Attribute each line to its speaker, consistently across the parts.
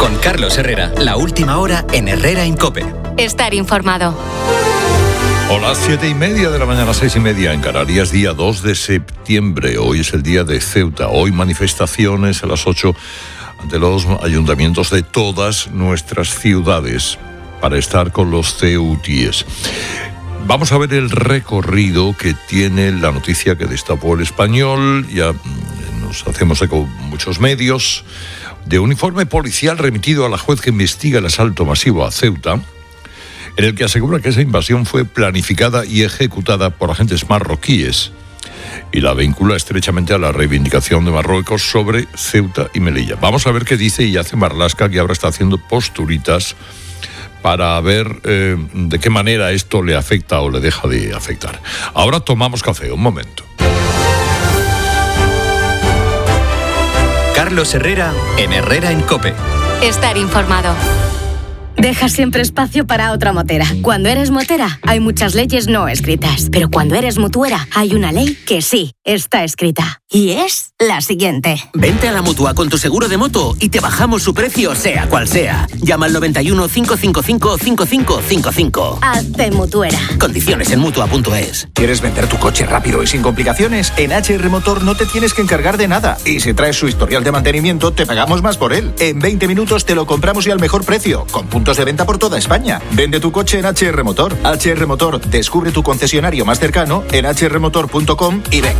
Speaker 1: Con Carlos Herrera, la última hora en Herrera en COPE.
Speaker 2: Estar informado.
Speaker 3: Hola, 7:30 de la mañana, 6:30 en Canarias, día 2 de septiembre. Hoy es el día de Ceuta. Hoy manifestaciones a las 8 ante los ayuntamientos de todas nuestras ciudades para estar con los ceutíes. Vamos a ver el recorrido que tiene la noticia que destapó El Español. Ya nos hacemos eco muchos medios de un informe policial remitido a la juez que investiga el asalto masivo a Ceuta, en el que asegura que esa invasión fue planificada y ejecutada por agentes marroquíes y la vincula estrechamente a la reivindicación de Marruecos sobre Ceuta y Melilla. Vamos a ver qué dice y hace Marlaska, que ahora está haciendo posturitas para ver de qué manera esto le afecta o le deja de afectar. Ahora tomamos café, un momento.
Speaker 1: Carlos Herrera en Herrera en COPE.
Speaker 2: Estar informado.
Speaker 4: Deja siempre espacio para otra motera. Cuando eres motera, hay muchas leyes no escritas. Pero cuando eres mutuera, hay una ley que sí está escrita. Y es la siguiente.
Speaker 5: Vente a la Mutua con tu seguro de moto y te bajamos su precio, sea cual sea. Llama al 91 555 5555.
Speaker 4: Hazte mutuera.
Speaker 5: Condiciones en Mutua.es.
Speaker 6: ¿Quieres vender tu coche rápido y sin complicaciones? En HR Motor no te tienes que encargar de nada. Y si traes su historial de mantenimiento, te pagamos más por él. En 20 minutos te lo compramos y al mejor precio, con puntos de venta por toda España. Vende tu coche en HR Motor. HR Motor, descubre tu concesionario más cercano en hrmotor.com y ven.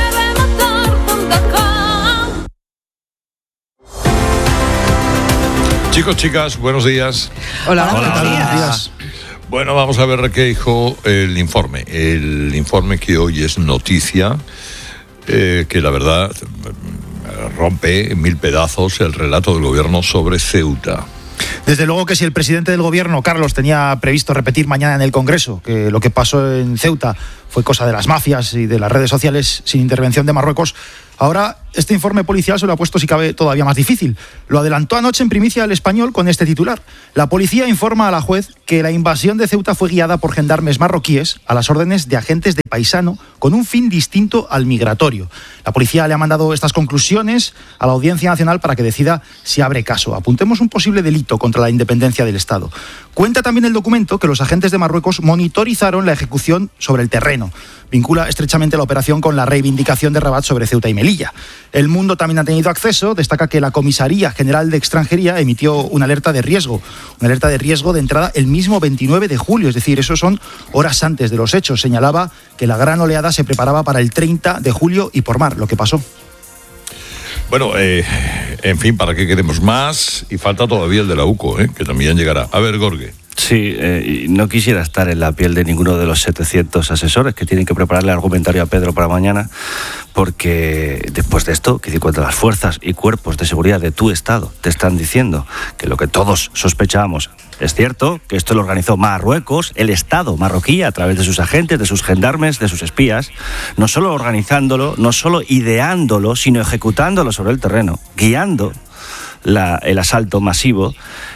Speaker 3: Chicos, chicas, buenos días.
Speaker 7: Hola,
Speaker 3: buenos días. Bueno, vamos a ver qué dijo el informe. El informe que hoy es noticia, que la verdad rompe en mil pedazos el relato del gobierno sobre Ceuta.
Speaker 7: Desde luego que si el presidente del gobierno, Carlos, tenía previsto repetir mañana en el Congreso que lo que pasó en Ceuta fue cosa de las mafias y de las redes sociales sin intervención de Marruecos, ahora este informe policial se lo ha puesto, si cabe, todavía más difícil. Lo adelantó anoche en primicia El Español con este titular. La policía informa a la juez que la invasión de Ceuta fue guiada por gendarmes marroquíes a las órdenes de agentes de paisano con un fin distinto al migratorio. La policía le ha mandado estas conclusiones a la Audiencia Nacional para que decida si abre caso. Apuntemos un posible delito contra la independencia del Estado. Cuenta también el documento que los agentes de Marruecos monitorizaron la ejecución sobre el terreno. Vincula estrechamente la operación con la reivindicación de Rabat sobre Ceuta y Melilla. El Mundo también ha tenido acceso, destaca que la Comisaría General de Extranjería emitió una alerta de riesgo de entrada el mismo 29 de julio, es decir, eso son horas antes de los hechos. Señalaba que la gran oleada se preparaba para el 30 de julio y por mar, lo que pasó.
Speaker 3: Bueno, en fin, ¿para qué queremos más? Y falta todavía el de la UCO, que también llegará. A ver, Gorge.
Speaker 8: Sí, no quisiera estar en la piel de ninguno de los 700 asesores que tienen que prepararle argumentario a Pedro para mañana, porque después de esto, que cuando las fuerzas y cuerpos de seguridad de tu Estado te están diciendo que lo que todos sospechábamos es cierto, que esto lo organizó Marruecos, el Estado marroquí, a través de sus agentes, de sus gendarmes, de sus espías, no solo organizándolo, no solo ideándolo, sino ejecutándolo sobre el terreno, guiando el asalto masivo.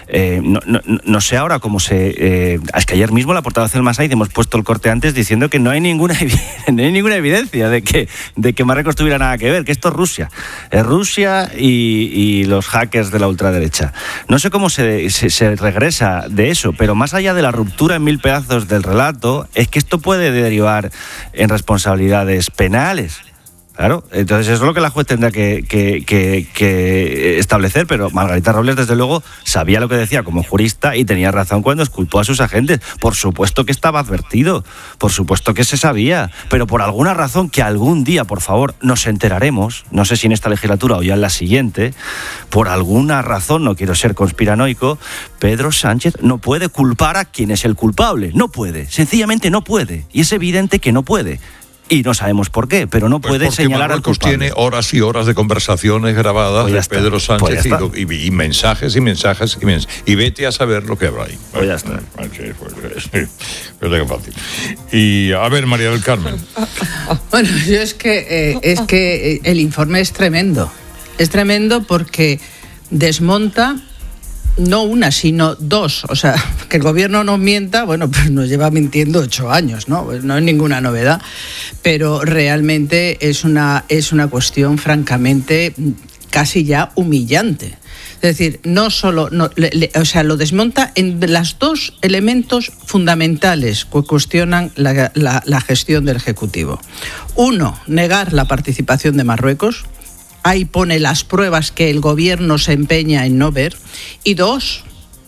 Speaker 8: No sé ahora cómo es que ayer mismo la portavoz del Masaid hemos puesto el corte antes diciendo que no hay ninguna evidencia de que Marruecos tuviera nada que ver, que esto es Rusia. Es Rusia y los hackers de la ultraderecha. No sé cómo se regresa de eso, pero más allá de la ruptura en mil pedazos del relato, es que esto puede derivar en responsabilidades penales. Claro, entonces eso es lo que la juez tendrá que establecer, pero Margarita Robles, desde luego, sabía lo que decía como jurista y tenía razón cuando exculpó a sus agentes. Por supuesto que estaba advertido, por supuesto que se sabía, pero por alguna razón que algún día, por favor, nos enteraremos, no sé si en esta legislatura o ya en la siguiente, por alguna razón, no quiero ser conspiranoico, Pedro Sánchez no puede culpar a quien es el culpable, no puede, sencillamente no puede, y es evidente que no puede. Y no sabemos por qué, pero no puede señalar al culpable.
Speaker 3: Tiene horas y horas de conversaciones grabadas de Pedro Sánchez y mensajes y mensajes y mensajes. Y vete a saber lo que habrá ahí.
Speaker 8: Pues ya está.
Speaker 3: Fácil. Y a ver, María del Carmen.
Speaker 9: Bueno, yo es que el informe es tremendo. Es tremendo porque desmonta no una, sino dos. O sea, que el gobierno nos mienta, bueno, pues nos lleva mintiendo 8 años, ¿no? Pues no es ninguna novedad. Pero realmente es una cuestión francamente casi ya humillante. Es decir, no solo, lo desmonta en los dos elementos fundamentales que cuestionan la gestión del Ejecutivo. Uno, negar la participación de Marruecos. Ahí pone las pruebas que el gobierno se empeña en no ver. Y dos,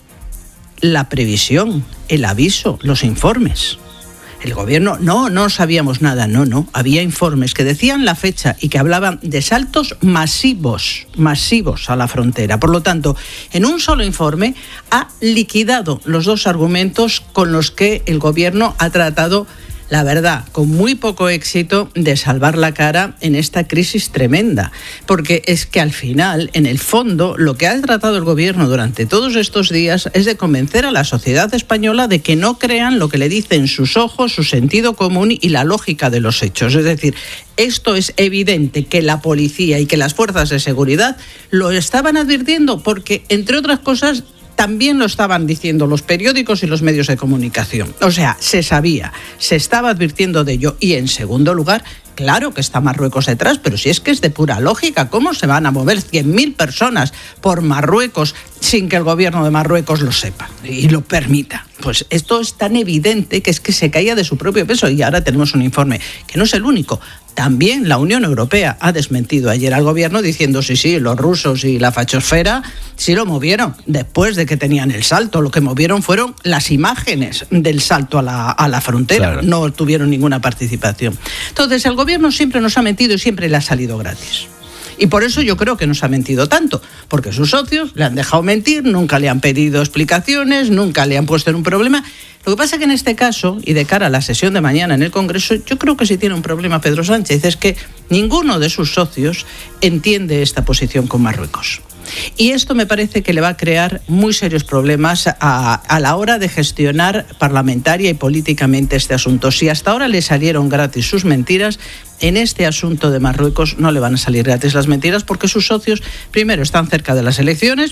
Speaker 9: la previsión, el aviso, los informes. El gobierno, no sabíamos nada, no. Había informes que decían la fecha y que hablaban de saltos masivos a la frontera. Por lo tanto, en un solo informe ha liquidado los dos argumentos con los que el gobierno ha tratado, la verdad, con muy poco éxito, de salvar la cara en esta crisis tremenda. Porque es que al final, en el fondo, lo que ha tratado el gobierno durante todos estos días es de convencer a la sociedad española de que no crean lo que le dicen sus ojos, su sentido común y la lógica de los hechos. Es decir, esto es evidente que la policía y que las fuerzas de seguridad lo estaban advirtiendo porque, entre otras cosas, también lo estaban diciendo los periódicos y los medios de comunicación. O sea, se sabía, se estaba advirtiendo de ello. Y en segundo lugar, claro que está Marruecos detrás, pero si es que es de pura lógica, ¿cómo se van a mover 100.000 personas por Marruecos sin que el gobierno de Marruecos lo sepa y lo permita? Pues esto es tan evidente que es que se caía de su propio peso. Y ahora tenemos un informe que no es el único. También la Unión Europea ha desmentido ayer al gobierno diciendo sí, los rusos y la fachosfera sí lo movieron después de que tenían el salto. Lo que movieron fueron las imágenes del salto a la frontera. Claro. No tuvieron ninguna participación. Entonces, el gobierno siempre nos ha mentido y siempre le ha salido gratis. Y por eso yo creo que nos ha mentido tanto, porque sus socios le han dejado mentir, nunca le han pedido explicaciones, nunca le han puesto en un problema. Lo que pasa es que en este caso, y de cara a la sesión de mañana en el Congreso, yo creo que sí tiene un problema Pedro Sánchez, es que ninguno de sus socios entiende esta posición con Marruecos. Y esto me parece que le va a crear muy serios problemas a la hora de gestionar parlamentaria y políticamente este asunto. Si hasta ahora le salieron gratis sus mentiras, en este asunto de Marruecos no le van a salir gratis las mentiras, porque sus socios, primero, están cerca de las elecciones,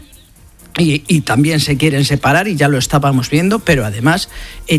Speaker 9: y también se quieren separar, y ya lo estábamos viendo, pero además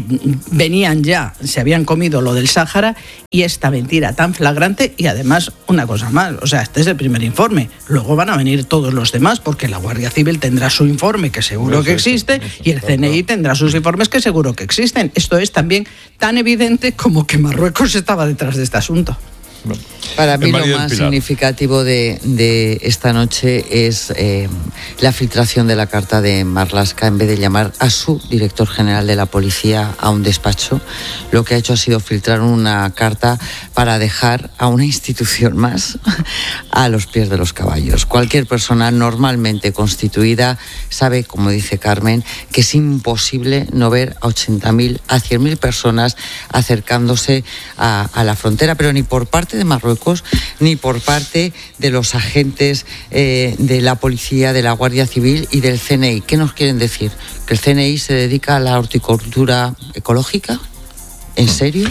Speaker 9: venían ya, se habían comido lo del Sáhara y esta mentira tan flagrante. Y además, una cosa más, o sea, este es el primer informe, luego van a venir todos los demás, porque la Guardia Civil tendrá su informe, que seguro que existe, y el CNI tendrá sus informes, que seguro que existen. Esto es también tan evidente como que Marruecos estaba detrás de este asunto.
Speaker 10: Para mí lo más significativo de esta noche es la filtración de la carta de Marlaska. En vez de llamar a su director general de la policía a un despacho, lo que ha hecho ha sido filtrar una carta para dejar a una institución más a los pies de los caballos. Cualquier persona normalmente constituida sabe, como dice Carmen, que es imposible no ver a 80.000, a 100.000 personas acercándose a la frontera, pero ni por parte de Marruecos ni por parte de los agentes de la policía, de la Guardia Civil y del CNI. ¿Qué nos quieren decir? ¿Que el CNI se dedica a la horticultura ecológica? ¿En serio?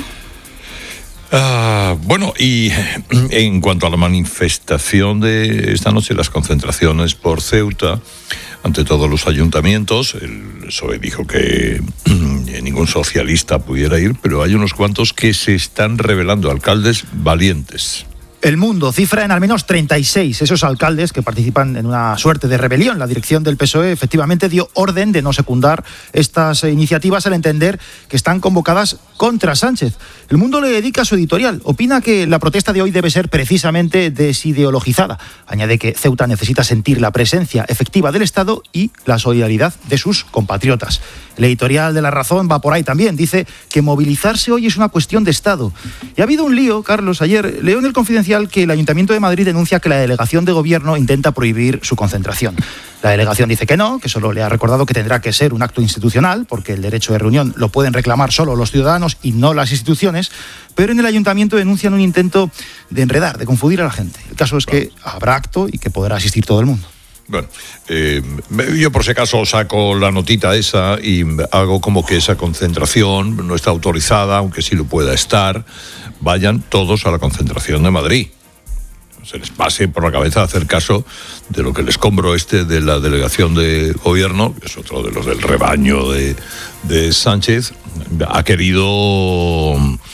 Speaker 3: Bueno, y en cuanto a la manifestación de esta noche, las concentraciones por Ceuta, ante todos los ayuntamientos, el PSOE dijo que ningún socialista pudiera ir, pero hay unos cuantos que se están revelando, alcaldes valientes.
Speaker 7: El Mundo cifra en al menos 36 esos alcaldes que participan en una suerte de rebelión. La dirección del PSOE efectivamente dio orden de no secundar estas iniciativas al entender que están convocadas contra Sánchez. El Mundo le dedica su editorial. Opina que la protesta de hoy debe ser precisamente desideologizada. Añade que Ceuta necesita sentir la presencia efectiva del Estado y la solidaridad de sus compatriotas. El editorial de La Razón va por ahí también. Dice que movilizarse hoy es una cuestión de Estado. Y ha habido un lío, Carlos. Ayer leo en el Confidencial que el Ayuntamiento de Madrid denuncia que la delegación de gobierno intenta prohibir su concentración. La delegación dice que no, que solo le ha recordado que tendrá que ser un acto institucional, porque el derecho de reunión lo pueden reclamar solo los ciudadanos y no las instituciones, pero en el Ayuntamiento denuncian un intento de enredar, de confundir a la gente. El caso es que habrá acto y que podrá asistir todo el mundo.
Speaker 3: Bueno, yo por si acaso saco la notita esa y hago como que esa concentración no está autorizada, aunque sí lo pueda estar. Vayan todos a la concentración de Madrid. Se les pase por la cabeza hacer caso de lo que el escombro de la delegación de gobierno, que es otro de los del rebaño de Sánchez, ha querido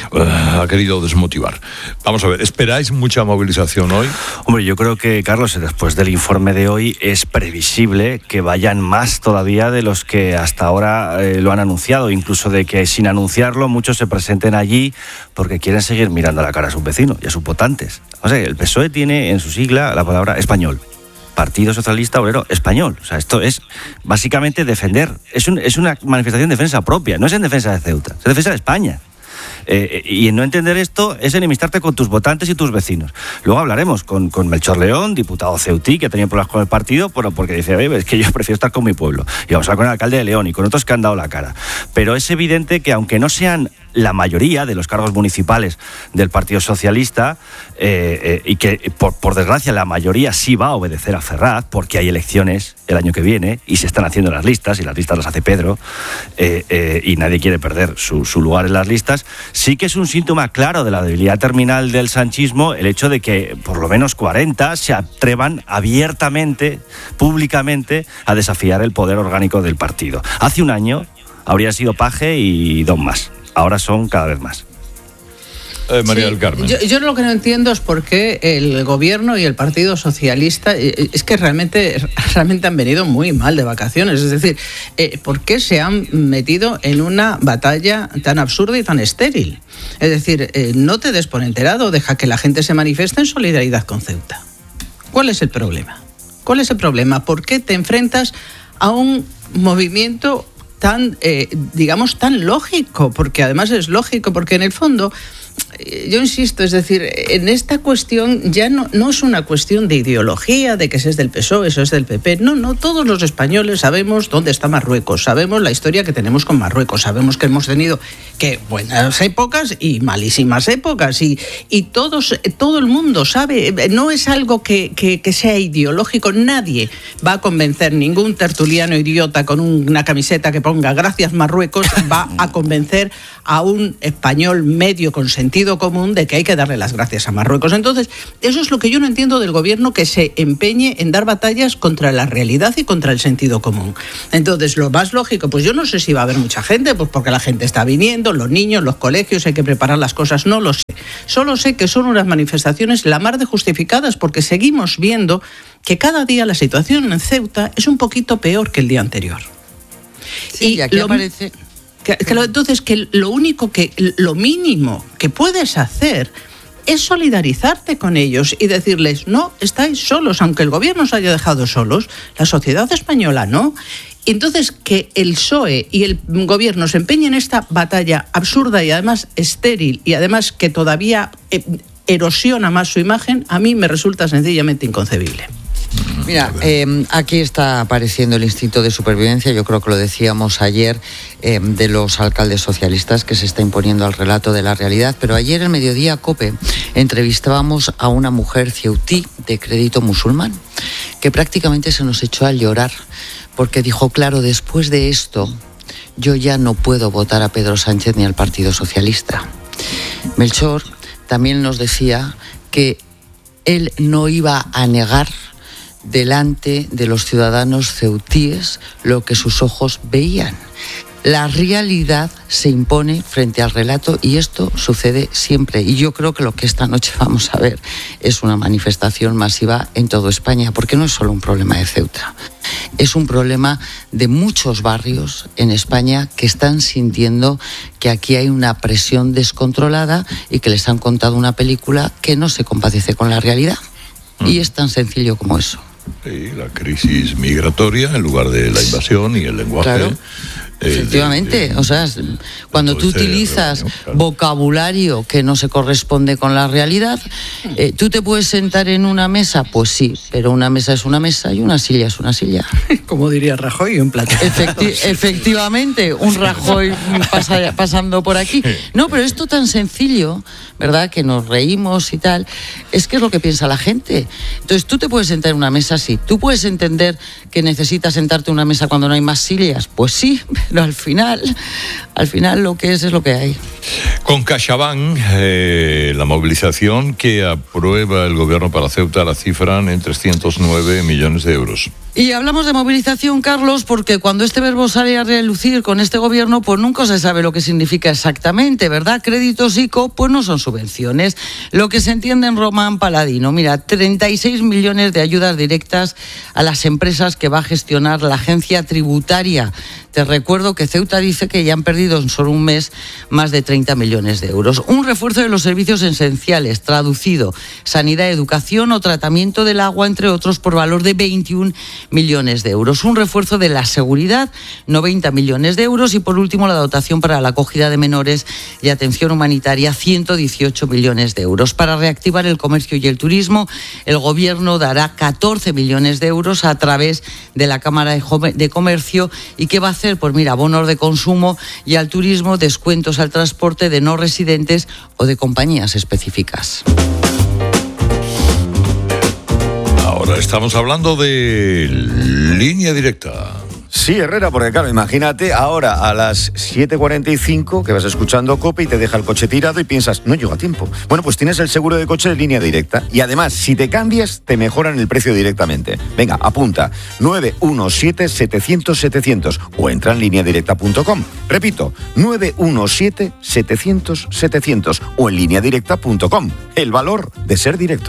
Speaker 3: ha querido desmotivar. Vamos a ver, ¿esperáis mucha movilización hoy?
Speaker 8: Hombre, yo creo que, Carlos, después del informe de hoy es previsible que vayan más todavía de los que hasta ahora lo han anunciado, incluso de que sin anunciarlo muchos se presenten allí porque quieren seguir mirando a la cara a sus vecinos y a sus votantes. O sea, el PSOE tiene en su sigla la palabra español. Partido Socialista Obrero Español. O sea, esto es básicamente defender, es una manifestación de defensa propia, no es en defensa de Ceuta, es en defensa de España. Y en no entender esto es enemistarte con tus votantes y tus vecinos. Luego hablaremos con Melchor León, diputado ceutí, que ha tenido problemas con el partido, porque dice, oye, es que yo prefiero estar con mi pueblo. Y vamos a hablar con el alcalde de León y con otros que han dado la cara. Pero es evidente que aunque no sean la mayoría de los cargos municipales del Partido Socialista, y que por desgracia la mayoría sí va a obedecer a Ferraz, porque hay elecciones el año que viene y se están haciendo las listas, y las listas las hace Pedro, y nadie quiere perder su lugar en las listas, sí que es un síntoma claro de la debilidad terminal del sanchismo el hecho de que por lo menos 40 se atrevan abiertamente, públicamente, a desafiar el poder orgánico del partido. Hace un año habría sido Paje y dos más. Ahora son cada vez más.
Speaker 3: María del Carmen.
Speaker 9: Yo lo que no entiendo es por qué el gobierno y el Partido Socialista es que realmente han venido muy mal de vacaciones. Es decir, ¿por qué se han metido en una batalla tan absurda y tan estéril? Es decir, no te des por enterado, deja que la gente se manifieste en solidaridad con Ceuta. ¿Cuál es el problema? ¿Cuál es el problema? ¿Por qué te enfrentas a un movimiento tan, digamos, tan lógico? Porque además es lógico, porque en el fondo, yo insisto, es decir, en esta cuestión ya no es una cuestión de ideología, de que ese es del PSOE, eso es del PP. No, todos los españoles sabemos dónde está Marruecos, sabemos la historia que tenemos con Marruecos, sabemos que hemos tenido que buenas épocas y malísimas épocas, y todo el mundo sabe, no es algo que sea ideológico. Nadie va a convencer, ningún tertuliano idiota con una camiseta que ponga "Gracias Marruecos" va a convencer a un español medio con sentido común de que hay que darle las gracias a Marruecos. Entonces, eso es lo que yo no entiendo del gobierno, que se empeñe en dar batallas contra la realidad y contra el sentido común. Entonces, lo más lógico, pues yo no sé si va a haber mucha gente, pues porque la gente está viniendo, los niños, los colegios, hay que preparar las cosas, no lo sé. Solo sé que son unas manifestaciones la mar de justificadas, porque seguimos viendo que cada día la situación en Ceuta es un poquito peor que el día anterior.
Speaker 10: Sí, y aquí aparece...
Speaker 9: Entonces, que lo mínimo que puedes hacer es solidarizarte con ellos y decirles, no, estáis solos, aunque el gobierno os haya dejado solos, la sociedad española no. Y entonces, que el PSOE y el gobierno se empeñen en esta batalla absurda y además estéril, y además que todavía erosiona más su imagen, a mí me resulta sencillamente inconcebible.
Speaker 10: Mira, aquí está apareciendo el instinto de supervivencia, yo creo que lo decíamos ayer, de los alcaldes socialistas, que se está imponiendo al relato de la realidad. Pero ayer al mediodía, COPE, entrevistábamos a una mujer ceutí de crédito musulmán, que prácticamente se nos echó a llorar, porque dijo, claro, después de esto, yo ya no puedo votar a Pedro Sánchez ni al Partido Socialista. Melchor también nos decía que él no iba a negar delante de los ciudadanos ceutíes lo que sus ojos veían. La realidad se impone frente al relato, y esto sucede siempre. Y yo creo que lo que esta noche vamos a ver es una manifestación masiva en toda España, porque no es solo un problema de Ceuta. Es un problema de muchos barrios en España que están sintiendo que aquí hay una presión descontrolada y que les han contado una película que no se compadece con la realidad. Y es tan sencillo como eso.
Speaker 3: Sí, la crisis migratoria en lugar de la invasión y el lenguaje.
Speaker 10: Claro. Efectivamente, o sea, cuando tú utilizas vocabulario que no se corresponde con la realidad, ¿tú te puedes sentar en una mesa? Pues sí, pero una mesa es una mesa y una silla es una silla.
Speaker 9: Como diría Rajoy, un plato.
Speaker 10: Efectivamente, un Rajoy pasando por aquí. No, pero esto tan sencillo, ¿verdad? Que nos reímos y tal, es que es lo que piensa la gente. Entonces, tú te puedes sentar en una mesa, sí. ¿Tú puedes entender que necesitas sentarte en una mesa cuando no hay más sillas? Pues sí, Pero al final lo que es lo que hay.
Speaker 3: Con CaixaBank, la movilización que aprueba el gobierno para Ceuta la cifran en 309 millones de euros.
Speaker 10: Y hablamos de movilización, Carlos, porque cuando este verbo sale a relucir con este gobierno, pues nunca se sabe lo que significa exactamente, ¿verdad? Créditos ICO, pues no son subvenciones. Lo que se entiende en Román Paladino, mira, 36 millones de ayudas directas a las empresas que va a gestionar la agencia tributaria. Te recuerdo que Ceuta dice que ya han perdido en solo un mes más de 30 millones de euros. Un refuerzo de los servicios esenciales, traducido, sanidad, educación o tratamiento del agua, entre otros, por valor de 21 millones de euros. Un refuerzo de la seguridad, 90 millones de euros. Y por último, la dotación para la acogida de menores y atención humanitaria, 118 millones de euros. Para reactivar el comercio y el turismo, el gobierno dará 14 millones de euros a través de la Cámara de Comercio. ¿Y qué va a hacer? Pues mira, bonos de consumo, y al turismo descuentos al transporte de no residentes o de compañías específicas.
Speaker 3: Ahora estamos hablando de Línea Directa.
Speaker 11: Sí, Herrera, porque claro, imagínate ahora a las 7:45 que vas escuchando COPE y te deja el coche tirado y piensas, no llego a tiempo. Bueno, pues tienes el seguro de coche de Línea Directa y además, si te cambias, te mejoran el precio directamente. Venga, apunta, 917-700-700 o entra en lineadirecta.com. Repito, 917-700-700 o en lineadirecta.com. El valor de ser directo.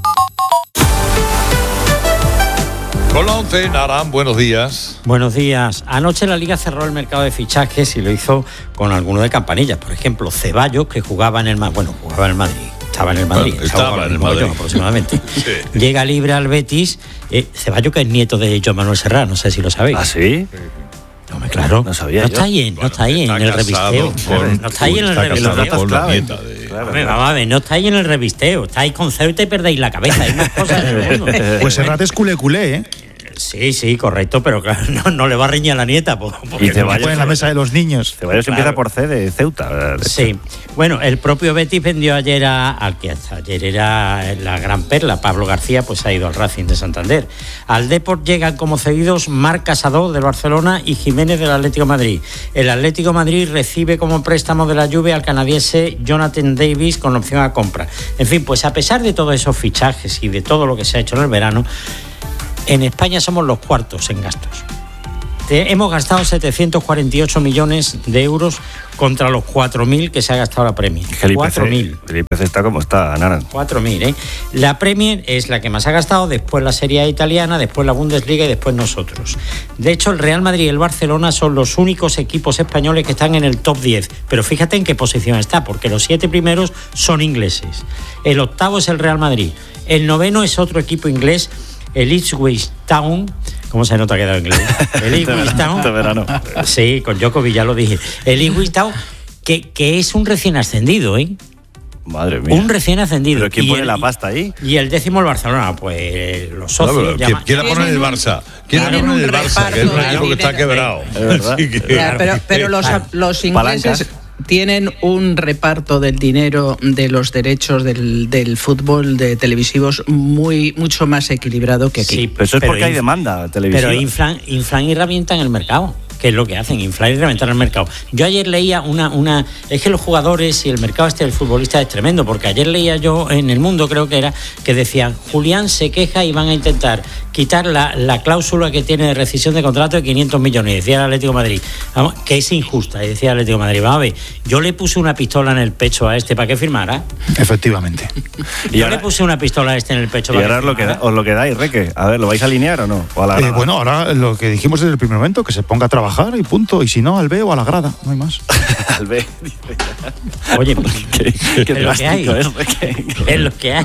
Speaker 3: Con la 11, Naran, buenos días.
Speaker 12: Buenos días. Anoche la Liga cerró el mercado de fichajes y lo hizo con alguno de campanillas. Por ejemplo, Ceballos, que jugaba en el Madrid. Estaba en el Madrid. Aproximadamente. Sí. Llega libre al Betis. Ceballos, que es nieto de Joan Manuel Serrat, no sé si lo sabéis.
Speaker 8: ¿Ah, sí?
Speaker 12: No, claro.
Speaker 8: No sabía.
Speaker 12: No está ahí, no está ahí en el revisteo. No está ahí en el revisteo. Vamos a ver, no está ahí en el revisteo. Está ahí con Ceuta y perdéis la cabeza. Hay más cosas en el mundo.
Speaker 7: Pues Serrat es culé, ¿eh?
Speaker 12: Sí, correcto, pero claro, no le va a reñir a la nieta.
Speaker 7: Y Ceballos pone en la mesa de los niños.
Speaker 8: Ceballos empieza por C de Ceuta.
Speaker 12: Sí. Bueno, el propio Betis vendió ayer al que hasta ayer era la gran perla, Pablo García, pues ha ido al Racing de Santander. Al Depor llegan como cedidos Marc Casado del Barcelona y Jiménez del Atlético de Madrid. El Atlético de Madrid recibe como préstamo de la Juve al canadiense Jonathan Davis con opción a compra. En fin, pues a pesar de todos esos fichajes y de todo lo que se ha hecho en el verano, en España somos los cuartos en gastos. Hemos gastado 748 millones de euros contra los 4.000 que se ha gastado la Premier.
Speaker 8: 4.000. El IPC está como está, Naran.
Speaker 12: 4.000, ¿eh? La Premier es la que más ha gastado, después la Serie A italiana, después la Bundesliga y después nosotros. De hecho, el Real Madrid y el Barcelona son los únicos equipos españoles que están en el top 10. Pero fíjate en qué posición está, porque los 7 primeros son ingleses. El octavo es el Real Madrid. El noveno es otro equipo inglés, el Ipswich Town. ¿Cómo se nota que ha quedado inglés? El Ipswich Town. Sí, con Djokovic ya lo dije. El Ipswich Town, que es un recién ascendido, ¿eh?
Speaker 8: Madre mía.
Speaker 12: Un recién ascendido.
Speaker 8: ¿Pero quién pone la pasta ahí?
Speaker 12: Y el décimo el Barcelona, pues los socios.
Speaker 3: ¿Quién la pone en el Barça? ¿Quién la pone en el Barça? Que es un equipo que está quebrado.
Speaker 9: Pero los ingleses tienen un reparto del dinero de los derechos del fútbol de televisivos mucho más equilibrado que aquí.
Speaker 8: Sí, pero eso es porque hay demanda televisiva.
Speaker 12: Pero inflan y revientan el mercado. ¿Qué es lo que hacen? Inflar y reventar el mercado. Yo ayer leía es que los jugadores y el mercado del futbolista es tremendo, porque ayer leía yo en El Mundo, creo que era, que decían, Julián se queja y van a intentar quitar la cláusula que tiene de rescisión de contrato de 500 millones, decía el Atlético de Madrid, vamos, que es injusta, y decía el Atlético de Madrid, vamos a ver, yo le puse una pistola en el pecho a este para que firmara.
Speaker 7: Efectivamente.
Speaker 12: Le puse una pistola a este en el pecho
Speaker 8: para que firmara. Os lo que dais, Reque. A ver, ¿lo vais a alinear o no? ¿O a la grada?
Speaker 7: Bueno, ahora lo que dijimos desde el primer momento, que se ponga a trabajar y punto, y si no, al B o a la grada, no hay más.
Speaker 8: Al B.
Speaker 12: Oye, ¿qué es lo que hay? Es lo que hay.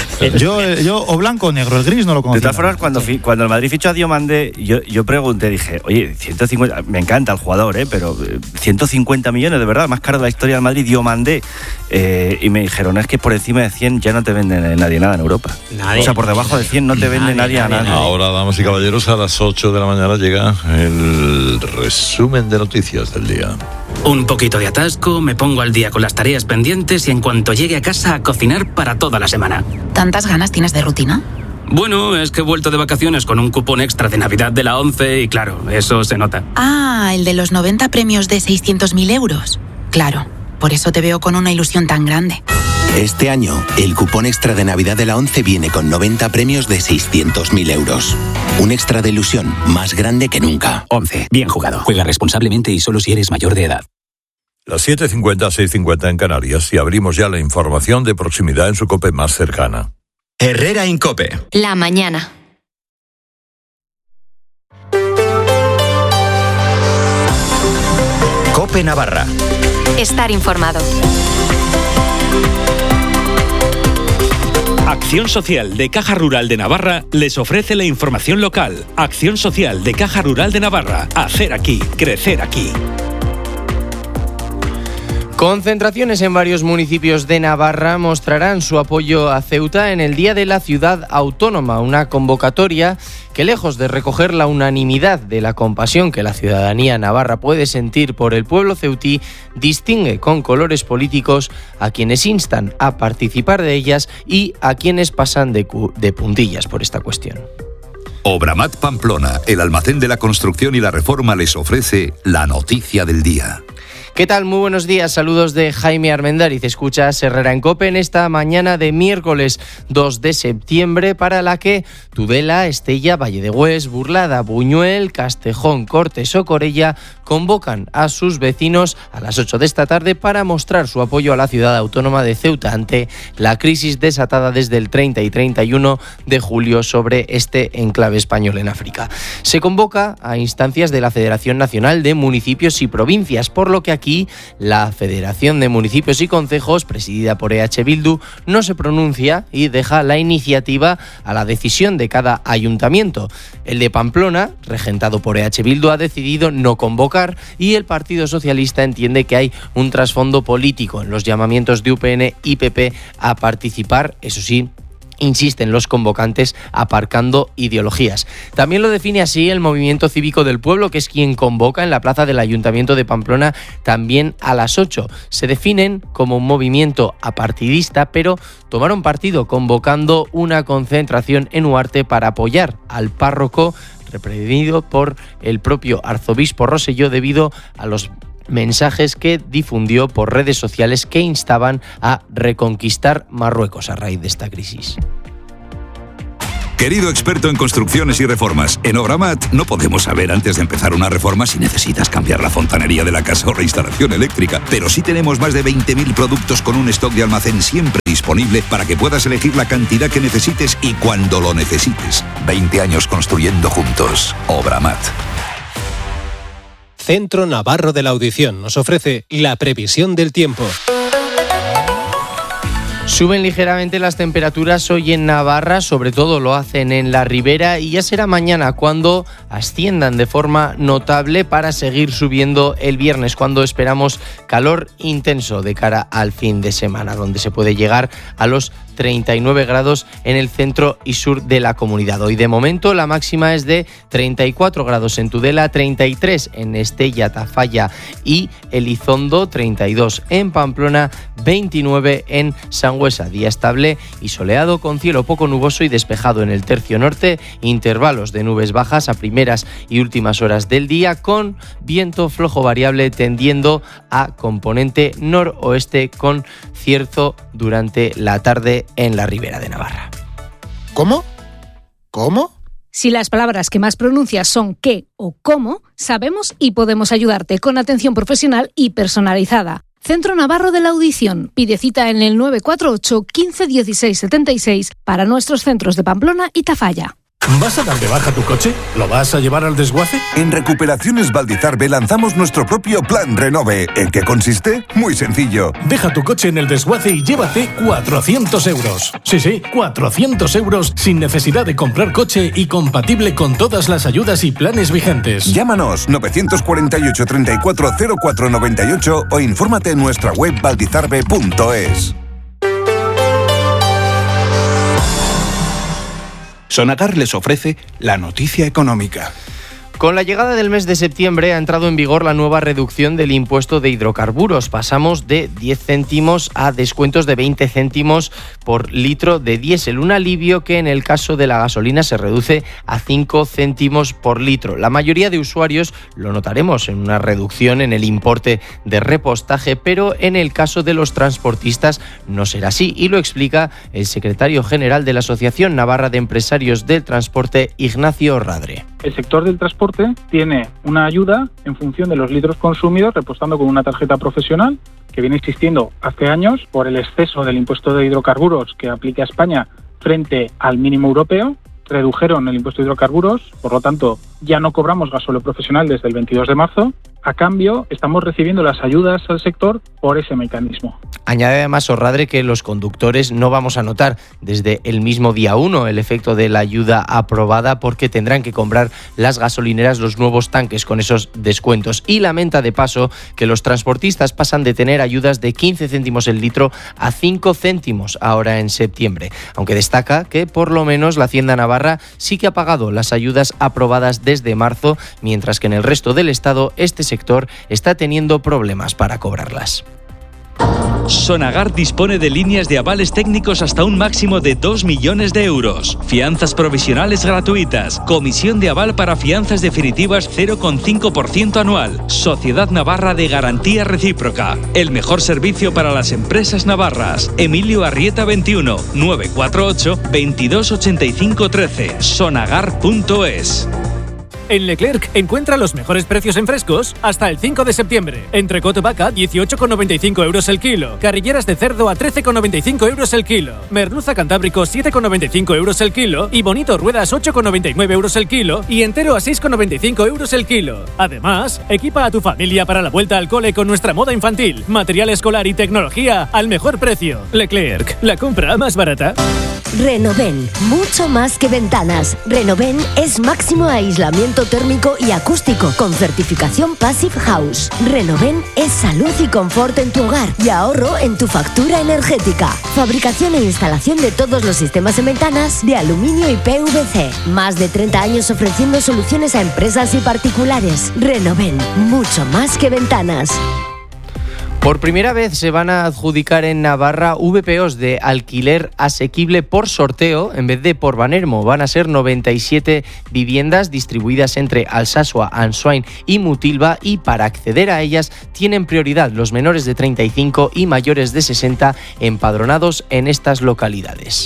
Speaker 7: Yo o blanco o negro, el gris no lo conozco.
Speaker 8: De todas formas, cuando el Madrid fichó a Diomandé, yo pregunté, dije, oye, 150, me encanta el jugador, pero 150 millones, de verdad, más caro de la historia del Madrid, Diomandé. Y me dijeron, es que por encima de 100 ya no te vende nadie nada en Europa. O sea, por debajo de 100 no te vende nadie a nadie.
Speaker 3: Ahora, damas y caballeros, a las 8 de la mañana llega el resumen de noticias del día.
Speaker 13: Un poquito de atasco, me pongo al día con las tareas pendientes y en cuanto llegue a casa a cocinar para toda la semana.
Speaker 14: ¿Tantas ganas tienes de rutina?
Speaker 13: Bueno, es que he vuelto de vacaciones con un cupón extra de Navidad de la 11 y claro, eso se nota.
Speaker 14: Ah, el de los 90 premios de 600.000 euros. Claro, por eso te veo con una ilusión tan grande.
Speaker 15: Este año, el cupón extra de Navidad de la 11 viene con 90 premios de 600.000 euros. Un extra de ilusión más grande que nunca.
Speaker 16: 11. Bien jugado. Juega responsablemente y solo si eres mayor de edad.
Speaker 3: Las 7:50, 6:50 en Canarias y abrimos ya la información de proximidad en su COPE más cercana.
Speaker 1: Herrera en COPE.
Speaker 2: La mañana.
Speaker 1: COPE Navarra.
Speaker 2: Estar informado.
Speaker 17: Acción Social de Caja Rural de Navarra les ofrece la información local. Acción Social de Caja Rural de Navarra. Hacer aquí, crecer aquí.
Speaker 18: Concentraciones en varios municipios de Navarra mostrarán su apoyo a Ceuta en el Día de la Ciudad Autónoma, una convocatoria que, lejos de recoger la unanimidad de la compasión que la ciudadanía navarra puede sentir por el pueblo ceutí, distingue con colores políticos a quienes instan a participar de ellas y a quienes pasan de puntillas por esta cuestión.
Speaker 19: Obramat Pamplona, el almacén de la construcción y la reforma, les ofrece la noticia del día.
Speaker 18: ¿Qué tal? Muy buenos días, saludos de Jaime Armendáriz. Escuchas Herrera en COPE en esta mañana de miércoles 2 de septiembre, para la que Tudela, Estella, Valle de Hues, Burlada, Buñuel, Castejón, Cortes o Corella convocan a sus vecinos a las 8 de esta tarde para mostrar su apoyo a la ciudad autónoma de Ceuta ante la crisis desatada desde el 30 y 31 de julio sobre este enclave español en África. Se convoca a instancias de la Federación Nacional de Municipios y Provincias, por lo que aquí la Federación de Municipios y Concejos, presidida por EH Bildu, no se pronuncia y deja la iniciativa a la decisión de cada ayuntamiento. El de Pamplona, regentado por EH Bildu, ha decidido no convocar y el Partido Socialista entiende que hay un trasfondo político en los llamamientos de UPN y PP a participar, eso sí, insisten los convocantes, aparcando ideologías. También lo define así el Movimiento Cívico del Pueblo, que es quien convoca en la plaza del Ayuntamiento de Pamplona también a las 8. Se definen como un movimiento apartidista, pero tomaron partido convocando una concentración en Huarte para apoyar al párroco, reprimido por el propio arzobispo Rosselló debido a los mensajes que difundió por redes sociales que instaban a reconquistar Marruecos a raíz de esta crisis.
Speaker 19: Querido experto en construcciones y reformas, en Obramat no podemos saber antes de empezar una reforma si necesitas cambiar la fontanería de la casa o la instalación eléctrica, pero sí tenemos más de 20.000 productos con un stock de almacén siempre disponible para que puedas elegir la cantidad que necesites y cuando lo necesites. 20 años construyendo juntos. Obramat.
Speaker 20: Centro Navarro de la Audición nos ofrece la previsión del tiempo.
Speaker 18: Suben ligeramente las temperaturas hoy en Navarra, sobre todo lo hacen en la ribera, y ya será mañana cuando asciendan de forma notable para seguir subiendo el viernes, cuando esperamos calor intenso de cara al fin de semana, donde se puede llegar a los 39 grados en el centro y sur de la comunidad. Hoy de momento la máxima es de 34 grados en Tudela, 33 en Estella, Tafalla y Elizondo, 32 en Pamplona, 29 en Sangüesa. Día estable y soleado con cielo poco nuboso y despejado en el tercio norte, intervalos de nubes bajas a primeras y últimas horas del día, con viento flojo variable tendiendo a componente noroeste con cierzo durante la tarde en la ribera de Navarra.
Speaker 21: ¿Cómo? ¿Cómo?
Speaker 22: Si las palabras que más pronuncias son qué o cómo, sabemos y podemos ayudarte con atención profesional y personalizada. Centro Navarro de la Audición. Pide cita en el 948 15 16 76 para nuestros centros de Pamplona y Tafalla.
Speaker 23: ¿Vas a dar de baja tu coche? ¿Lo vas a llevar al desguace?
Speaker 24: En Recuperaciones Valdizarbe lanzamos nuestro propio Plan Renove. ¿En qué consiste? Muy sencillo.
Speaker 23: Deja tu coche en el desguace y llévate 400 euros. Sí, 400 euros sin necesidad de comprar coche y compatible con todas las ayudas y planes vigentes.
Speaker 24: Llámanos 948 34 04 98 o infórmate en nuestra web valdizarbe.es.
Speaker 25: Sonagar les ofrece la noticia económica.
Speaker 18: Con la llegada del mes de septiembre ha entrado en vigor la nueva reducción del impuesto de hidrocarburos. Pasamos de 10 céntimos a descuentos de 20 céntimos por litro de diésel. Un alivio que en el caso de la gasolina se reduce a 5 céntimos por litro. La mayoría de usuarios lo notaremos en una reducción en el importe de repostaje, pero en el caso de los transportistas no será así, y lo explica el secretario general de la Asociación Navarra de Empresarios del Transporte, Ignacio Radre.
Speaker 4: El sector del transporte tiene una ayuda en función de los litros consumidos repostando con una tarjeta profesional que viene existiendo hace años por el exceso del impuesto de hidrocarburos que aplica España frente al mínimo europeo. Redujeron el impuesto de hidrocarburos, por lo tanto ya no cobramos gasóleo profesional desde el 22 de marzo. A cambio, estamos recibiendo las ayudas al sector por ese mecanismo.
Speaker 18: Añade además Orradre que los conductores no vamos a notar desde el mismo día 1 el efecto de la ayuda aprobada, porque tendrán que comprar las gasolineras los nuevos tanques con esos descuentos. Y lamenta de paso que los transportistas pasan de tener ayudas de 15 céntimos el litro a 5 céntimos ahora en septiembre. Aunque destaca que por lo menos la Hacienda Navarra sí que ha pagado las ayudas aprobadas desde marzo, mientras que en el resto del Estado este sector está teniendo problemas para cobrarlas.
Speaker 17: Sonagar dispone de líneas de avales técnicos hasta un máximo de 2 millones de euros. Fianzas provisionales gratuitas. Comisión de aval para fianzas definitivas 0,5% anual. Sociedad Navarra de Garantía Recíproca. El mejor servicio para las empresas navarras. Emilio Arrieta 21 948 2285 13. Sonagar.es.
Speaker 23: En Leclerc encuentra los mejores precios en frescos hasta el 5 de septiembre. Entrecot vaca, 18,95 euros el kilo. Carrilleras de cerdo a 13,95 euros el kilo. Merluza cantábrico, 7,95 euros el kilo. Y bonito ruedas, 8,99 euros el kilo. Y entero a 6,95 euros el kilo. Además, equipa a tu familia para la vuelta al cole con nuestra moda infantil, material escolar y tecnología al mejor precio. Leclerc, la compra más barata.
Speaker 5: Renoven, mucho más que ventanas. Renoven es máximo aislamiento térmico y acústico con certificación Passive House. Renoven es salud y confort en tu hogar y ahorro en tu factura energética. Fabricación e instalación de todos los sistemas en ventanas de aluminio y PVC. Más de 30 años ofreciendo soluciones a empresas y particulares. Renoven, mucho más que ventanas.
Speaker 18: Por primera vez se van a adjudicar en Navarra VPOs de alquiler asequible por sorteo en vez de por Banermo. Van a ser 97 viviendas distribuidas entre Alsasua, Ansoain y Mutilva, y para acceder a ellas tienen prioridad los menores de 35 y mayores de 60 empadronados en estas localidades.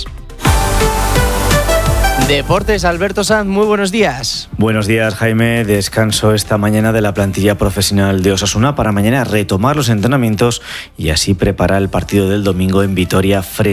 Speaker 18: Deportes, Alberto Sanz, muy buenos días.
Speaker 6: Buenos días, Jaime. Descanso esta mañana de la plantilla profesional de Osasuna para mañana retomar los entrenamientos y así preparar el partido del domingo en Vitoria frente